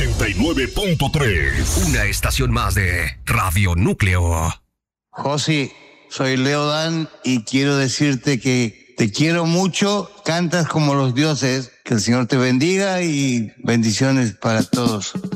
89.3. Una estación más de Radio Núcleo. Josi, soy Leo Dan y quiero decirte que te quiero mucho, cantas como los dioses, que el Señor te bendiga y bendiciones para todos.